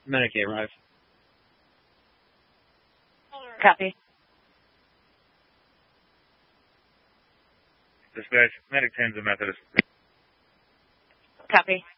Medic 8 arrive. Copy. Dispatch, Medic 10's a Methodist. Copy.